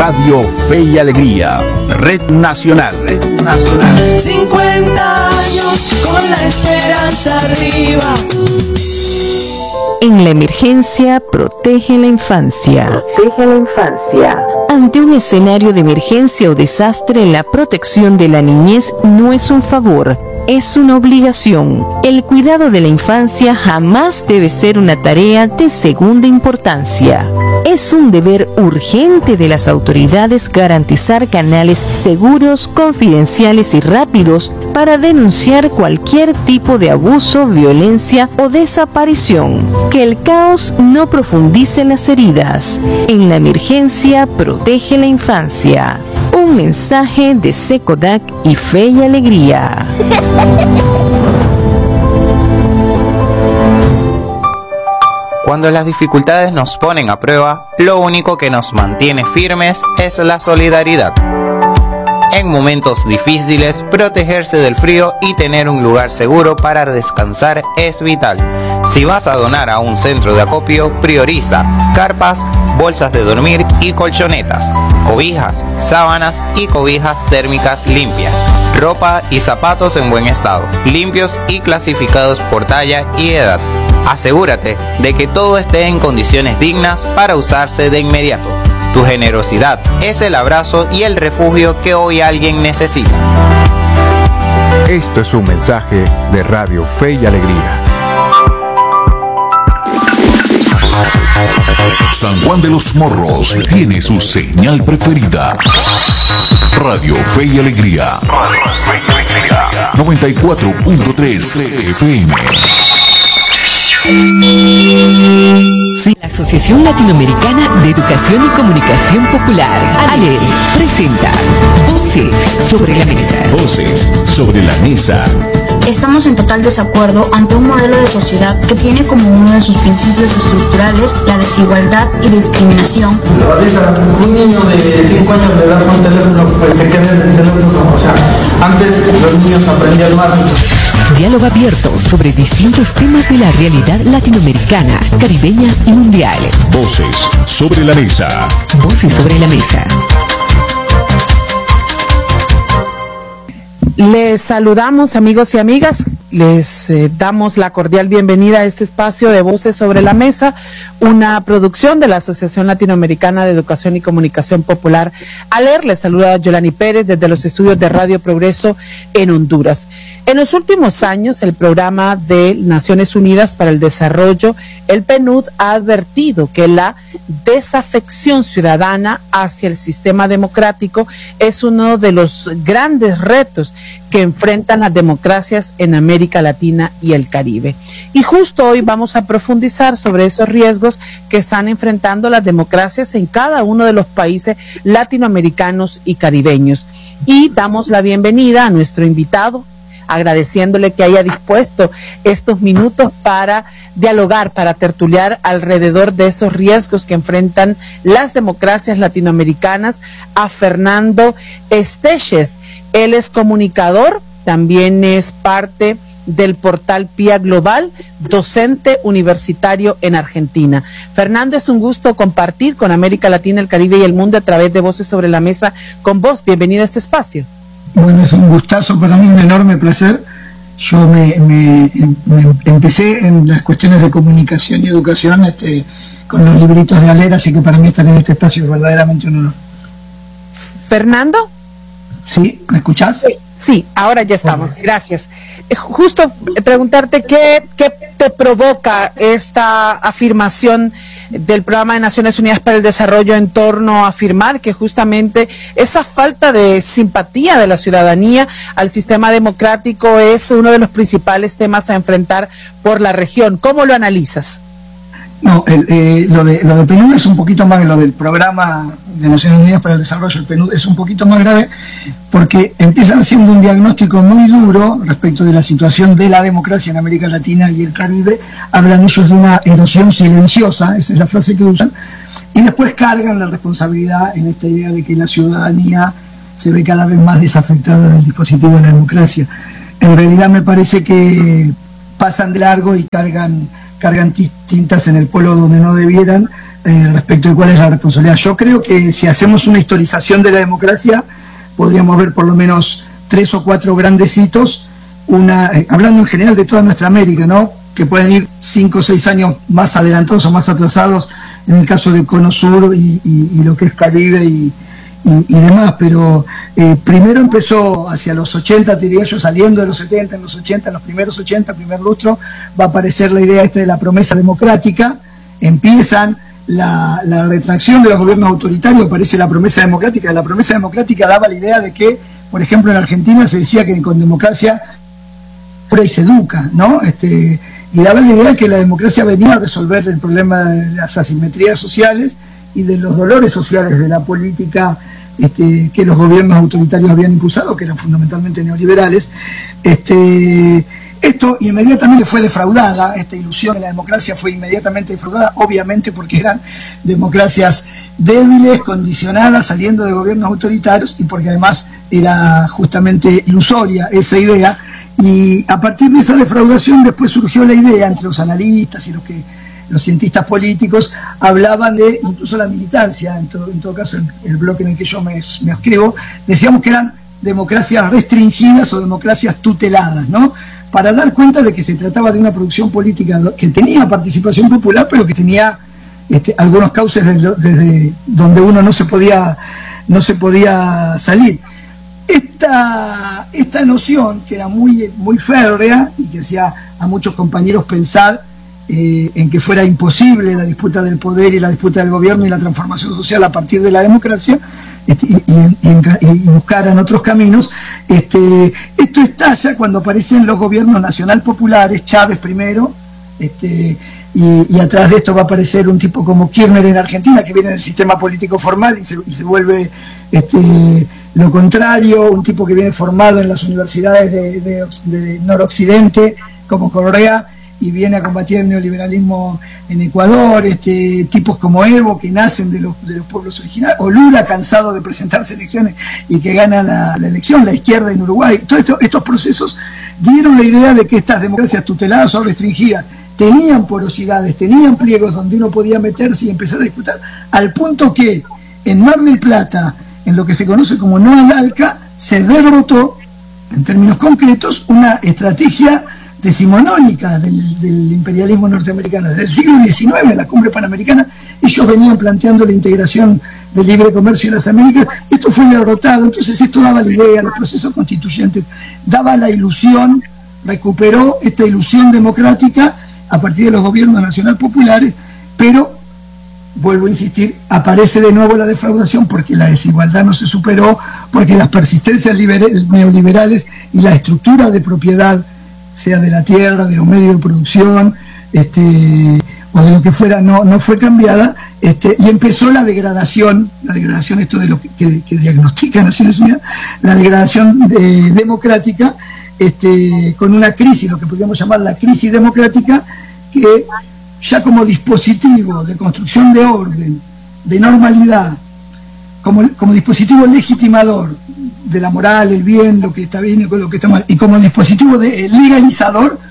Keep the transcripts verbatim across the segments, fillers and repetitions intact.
Radio Fe y Alegría, Red Nacional. Red Nacional. cincuenta años con la esperanza arriba. En la emergencia, protege la infancia. Protege la infancia. Ante un escenario de emergencia o desastre, la protección de la niñez no es un favor, es una obligación. El cuidado de la infancia jamás debe ser una tarea de segunda importancia. Es un deber urgente de las autoridades garantizar canales seguros, confidenciales y rápidos para denunciar cualquier tipo de abuso, violencia o desaparición. Que el caos no profundice las heridas. En la emergencia, protege la infancia. Un mensaje de SECODAC y Fe y Alegría. Cuando las dificultades nos ponen a prueba, lo único que nos mantiene firmes es la solidaridad. En momentos difíciles, protegerse del frío y tener un lugar seguro para descansar es vital. Si vas a donar a un centro de acopio, prioriza carpas, bolsas de dormir y colchonetas, cobijas, sábanas y cobijas térmicas limpias, ropa y zapatos en buen estado, limpios y clasificados por talla y edad. Asegúrate de que todo esté en condiciones dignas para usarse de inmediato. Tu generosidad es el abrazo y el refugio que hoy alguien necesita. Esto es un mensaje de Radio Fe y Alegría. San Juan de los Morros tiene su señal preferida. Radio Fe y Alegría. noventa y cuatro punto tres F M. Sí. La Asociación Latinoamericana de Educación y Comunicación Popular, ALER, presenta Voces sobre la Mesa. Voces sobre la Mesa. Estamos en total desacuerdo ante un modelo de sociedad que tiene como uno de sus principios estructurales la desigualdad y discriminación. Ahorita un niño de cinco años le da un teléfono, pues se queda en el teléfono. O sea, antes los niños aprendían más. Diálogo abierto sobre distintos temas de la realidad latinoamericana, caribeña y mundial. Voces sobre la Mesa. Voces sobre la Mesa. Les saludamos, amigos y amigas, les eh, damos la cordial bienvenida a este espacio de Voces sobre la Mesa, una producción de la Asociación Latinoamericana de Educación y Comunicación Popular, ALER. Les saluda Yolani Pérez desde los estudios de Radio Progreso en Honduras. En los últimos años, el Programa de Naciones Unidas para el Desarrollo, el PNUD, ha advertido que la desafección ciudadana hacia el sistema democrático es uno de los grandes retos que enfrentan las democracias en América Latina y el Caribe. Y justo hoy vamos a profundizar sobre esos riesgos que están enfrentando las democracias en cada uno de los países latinoamericanos y caribeños. Y damos la bienvenida a nuestro invitado, agradeciéndole que haya dispuesto estos minutos para dialogar, para tertuliar alrededor de esos riesgos que enfrentan las democracias latinoamericanas, a Fernando Esteches. Él es comunicador, también es parte del portal P I A Global, docente universitario en Argentina. Fernando, es un gusto compartir con América Latina, el Caribe y el mundo a través de Voces sobre la Mesa con vos. Bienvenido a este espacio. Bueno, es un gustazo para mí, un enorme placer. Yo me, me, me empecé en las cuestiones de comunicación y educación este, con los libritos de ALER, así que para mí estar en este espacio es verdaderamente un honor. ¿Fernando? ¿Sí? ¿Me escuchás? Sí, sí, ahora ya estamos. Gracias. Eh, justo preguntarte qué, qué te provoca esta afirmación del Programa de Naciones Unidas para el Desarrollo en torno a afirmar que justamente esa falta de simpatía de la ciudadanía al sistema democrático es uno de los principales temas a enfrentar por la región. ¿Cómo lo analizas? No, el, eh, lo de lo de PNUD es un poquito más, lo del Programa de Naciones Unidas para el Desarrollo, el PNUD, es un poquito más grave porque empiezan haciendo un diagnóstico muy duro respecto de la situación de la democracia en América Latina y el Caribe. Hablan ellos de una erosión silenciosa, esa es la frase que usan, y después cargan la responsabilidad en esta idea de que la ciudadanía se ve cada vez más desafectada del dispositivo de la democracia. En realidad me parece que pasan de largo y cargan cargan tintas en el polo donde no debieran, eh, respecto de cuál es la responsabilidad. Yo creo que si hacemos una historización de la democracia, podríamos ver por lo menos tres o cuatro grandes hitos, una, eh, hablando en general de toda nuestra América, ¿no?, que pueden ir cinco o seis años más adelantados o más atrasados en el caso del Cono Sur y, y, y lo que es Caribe y, y, y demás, pero eh, primero empezó hacia los ochenta, diría yo, saliendo de los setenta, en los ochenta, en los primeros ochenta, primer lustro, va a aparecer la idea esta de la promesa democrática, empiezan la, la retracción de los gobiernos autoritarios, aparece la promesa democrática. La promesa democrática daba la idea de que, por ejemplo, en Argentina se decía que con democracia pura y se educa, ¿no? Este, y daba la idea que la democracia venía a resolver el problema de las asimetrías sociales y de los dolores sociales de la política este, que los gobiernos autoritarios habían impulsado, que eran fundamentalmente neoliberales. Este, esto inmediatamente fue defraudada, esta ilusión de la democracia fue inmediatamente defraudada, obviamente porque eran democracias débiles, condicionadas, saliendo de gobiernos autoritarios, y porque además era justamente ilusoria esa idea. Y a partir de esa defraudación después surgió la idea entre los analistas y los que los cientistas políticos hablaban de incluso la militancia, en todo, en todo caso el, el bloque en el que yo me, me adscribo, decíamos que eran democracias restringidas o democracias tuteladas, ¿no?, para dar cuenta de que se trataba de una producción política que tenía participación popular, pero que tenía este, algunos cauces desde, desde donde uno no se podía, no se podía salir. Esta, esta noción, que era muy, muy férrea y que hacía a muchos compañeros pensar eh, en que fuera imposible la disputa del poder y la disputa del gobierno y la transformación social a partir de la democracia, este, y, y, y, y buscaran otros caminos, este, esto estalla cuando aparecen los gobiernos nacional populares, Chávez primero, este, y, y atrás de esto va a aparecer un tipo como Kirchner en Argentina, que viene del sistema político formal y se, y se vuelve este, lo contrario, un tipo que viene formado en las universidades de, de, de noroccidente, como Correa, y viene a combatir el neoliberalismo en Ecuador, este, tipos como Evo, que nacen de los, de los pueblos originarios, o Lula, cansado de presentarse elecciones y que gana la, la elección, la izquierda en Uruguay. Todos esto, estos procesos dieron la idea de que estas democracias tuteladas o restringidas tenían porosidades, tenían pliegos donde uno podía meterse y empezar a disputar, al punto que en Mar del Plata, en lo que se conoce como No al Alca, se derrotó, en términos concretos, una estrategia decimonónica del, del imperialismo norteamericano. Desde el siglo diecinueve, en la cumbre panamericana, ellos venían planteando la integración del libre comercio de las Américas. Esto fue derrotado, entonces esto daba la idea, los procesos constituyentes, daba la ilusión, recuperó esta ilusión democrática a partir de los gobiernos nacional populares, pero vuelvo a insistir, aparece de nuevo la defraudación porque la desigualdad no se superó, porque las persistencias neoliberales y la estructura de propiedad, sea de la tierra, de los medios de producción, este, o de lo que fuera, no, no fue cambiada, este, y empezó la degradación, la degradación, esto de lo que, que, que diagnostica Naciones Unidas, la degradación de, democrática, este, con una crisis, lo que podríamos llamar la crisis democrática, que ya como dispositivo de construcción de orden, de normalidad, como, como dispositivo legitimador de la moral, el bien, lo que está bien y lo que está mal, y como dispositivo de legalizador,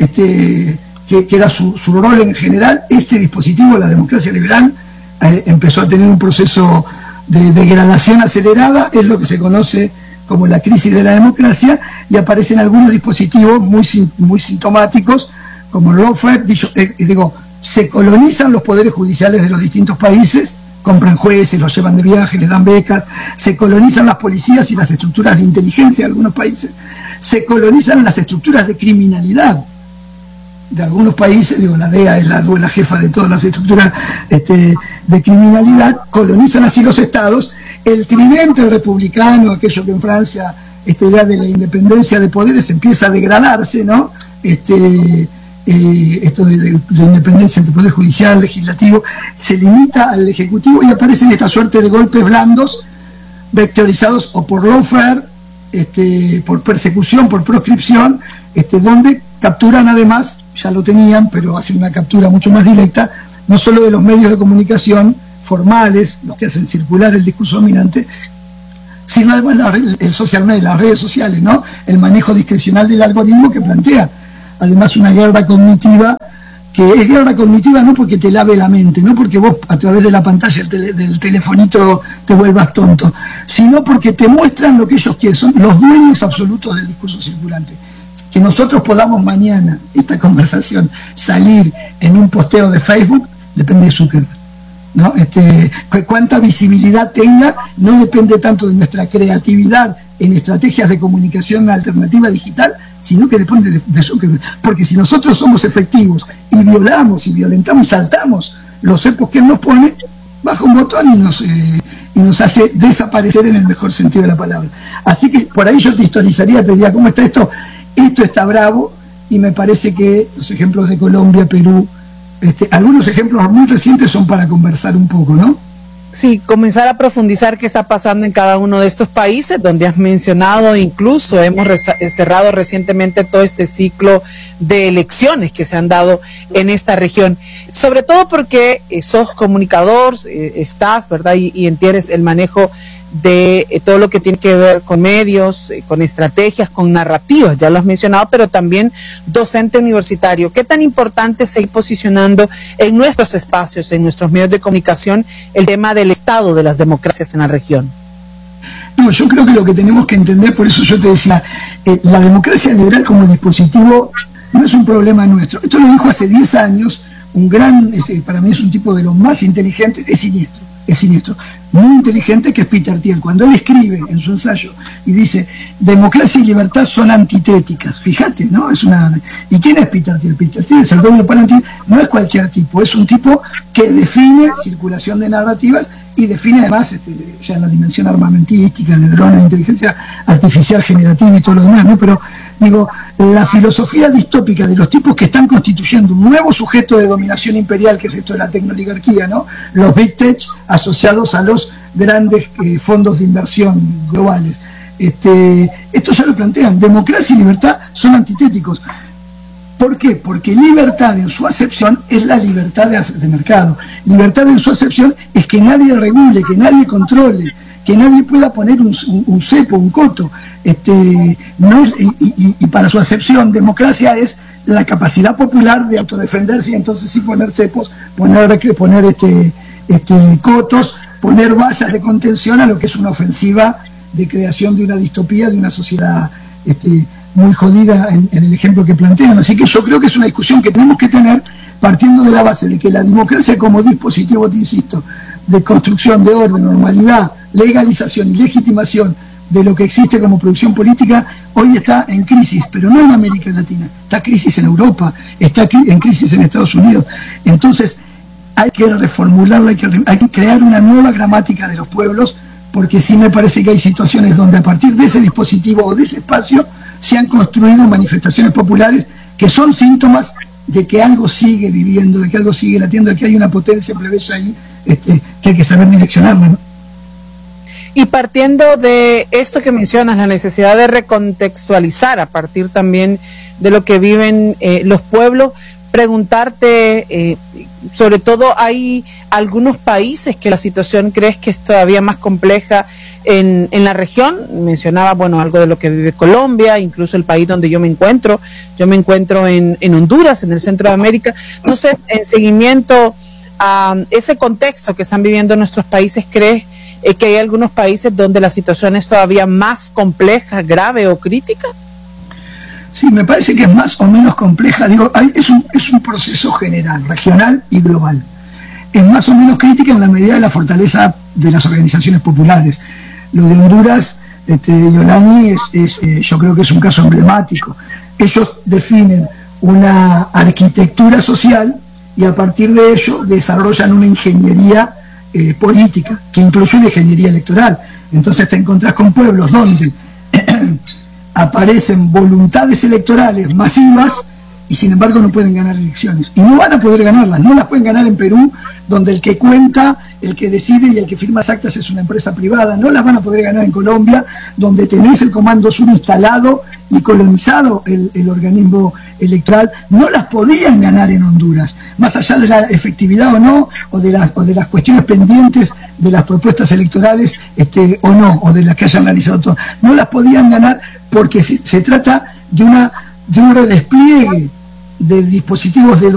este, que, que era su, su rol en general, este dispositivo, la democracia liberal, eh, empezó a tener un proceso de degradación acelerada, es lo que se conoce como la crisis de la democracia, y aparecen algunos dispositivos muy, muy sintomáticos, como el lawfare, eh, digo, se colonizan los poderes judiciales de los distintos países, compran jueces, los llevan de viaje, les dan becas, se colonizan las policías y las estructuras de inteligencia de algunos países, se colonizan las estructuras de criminalidad de algunos países, digo, la D E A es la, la jefa de todas las estructuras este, de criminalidad, colonizan así los estados, el tridente republicano, aquello que en Francia, esta idea de la independencia de poderes empieza a degradarse, ¿no? Este... Eh, esto de, de, de independencia entre poder judicial, legislativo, se limita al ejecutivo y aparecen esta suerte de golpes blandos vectorizados o por lawfare, este, por persecución, por proscripción, este, donde capturan además, ya lo tenían, pero hacen una captura mucho más directa, no solo de los medios de comunicación formales, los que hacen circular el discurso dominante, sino además el social media, las redes sociales, ¿no? El manejo discrecional del algoritmo que plantea además una guerra cognitiva que es guerra cognitiva no porque te lave la mente, no porque vos a través de la pantalla del, tele, del telefonito te vuelvas tonto, sino porque te muestran lo que ellos quieren, son los dueños absolutos del discurso circulante. Que nosotros podamos mañana, esta conversación, salir en un posteo de Facebook, depende de Zuckerberg, ¿no? Este, cuánta visibilidad tenga no depende tanto de nuestra creatividad en estrategias de comunicación alternativa digital, sino que depende de, de Zuckerberg. Porque si nosotros somos efectivos y violamos y violentamos y saltamos los cepos que él nos pone, baja un botón y nos, eh, y nos hace desaparecer en el mejor sentido de la palabra. Así que por ahí yo te historizaría, te diría, ¿cómo está esto? Esto está bravo, y me parece que los ejemplos de Colombia, Perú, este, algunos ejemplos muy recientes son para conversar un poco, ¿no? Sí, comenzar a profundizar qué está pasando en cada uno de estos países, donde has mencionado, incluso hemos cerrado recientemente todo este ciclo de elecciones que se han dado en esta región, sobre todo porque eh, sos comunicador, eh, estás, ¿verdad? Y, y entiendes el manejo de eh, todo lo que tiene que ver con medios, eh, con estrategias, con narrativas, ya lo has mencionado, pero también docente universitario. ¿Qué tan importante es seguir posicionando en nuestros espacios, en nuestros medios de comunicación, el tema del estado de las democracias en la región? No, yo creo que lo que tenemos que entender, por eso yo te decía, eh, la democracia liberal como dispositivo no es un problema nuestro. Esto lo dijo hace diez años un gran, este, para mí es un tipo de los más inteligentes, es siniestro, es siniestro, muy inteligente, que es Peter Thiel. Cuando él escribe en su ensayo y dice, democracia y libertad son antitéticas, fíjate, ¿no? Es una... ¿Y quién es Peter Thiel? Peter Thiel es el dueño de Palantir, no es cualquier tipo, es un tipo que define circulación de narrativas y define además este, ya la dimensión armamentística de drones, de inteligencia artificial generativa y todo lo demás, ¿no? Pero digo, la filosofía distópica de los tipos que están constituyendo un nuevo sujeto de dominación imperial, que es esto de la tecnoligarquía, ¿no? Los big tech asociados a los grandes eh, fondos de inversión globales. Este, esto ya lo plantean, democracia y libertad son antitéticos. ¿Por qué? Porque libertad en su acepción es la libertad de, de mercado. Libertad en su acepción es que nadie regule, que nadie controle, que nadie pueda poner un, un, un cepo, un coto. Este, no es, y, y, y para su acepción, democracia es la capacidad popular de autodefenderse y entonces sí poner cepos, poner, poner este, este, cotos, poner vallas de contención a lo que es una ofensiva de creación de una distopía, de una sociedad este, muy jodida en, en el ejemplo que plantean. Así que yo creo que es una discusión que tenemos que tener partiendo de la base de que la democracia como dispositivo, te insisto, de construcción de orden, normalidad, legalización y legitimación de lo que existe como producción política, hoy está en crisis, pero no en América Latina, está en crisis en Europa, está en crisis en Estados Unidos. Entonces hay que reformularla, hay que, hay que crear una nueva gramática de los pueblos, porque sí me parece que hay situaciones donde a partir de ese dispositivo o de ese espacio se han construido manifestaciones populares que son síntomas de que algo sigue viviendo, de que algo sigue latiendo, de que hay una potencia plebeya ahí este, que hay que saber direccionarla, ¿no? Y partiendo de esto que mencionas, la necesidad de recontextualizar a partir también de lo que viven eh, los pueblos, preguntarte, eh, sobre todo hay algunos países que la situación crees que es todavía más compleja en, en la región. Mencionaba, bueno, algo de lo que vive Colombia, incluso el país donde yo me encuentro. Yo me encuentro en, en Honduras, en el centro de América. No sé, en seguimiento a ese contexto que están viviendo nuestros países, ¿crees eh, que hay algunos países donde la situación es todavía más compleja, grave o crítica? Sí, me parece que es más o menos compleja. Digo, hay, es, un, es un proceso general, regional y global. Es más o menos crítica en la medida de la fortaleza de las organizaciones populares. Lo de Honduras, este, Yolani, es, es, eh, yo creo que es un caso emblemático. Ellos definen una arquitectura social y a partir de ello desarrollan una ingeniería eh, política, que incluye una ingeniería electoral. Entonces te encontrás con pueblos donde aparecen voluntades electorales masivas y sin embargo no pueden ganar elecciones. Y no van a poder ganarlas, no las pueden ganar en Perú, donde el que cuenta, el que decide y el que firma las actas es una empresa privada. No las van a poder ganar en Colombia, donde tenés el Comando Sur instalado y colonizado el, el organismo electoral. No las podían ganar en Honduras, más allá de la efectividad o no, o de las, o de las cuestiones pendientes de las propuestas electorales este, o no, o de las que hayan realizado todo. No las podían ganar porque se, se trata de, una, de un redespliegue de dispositivos de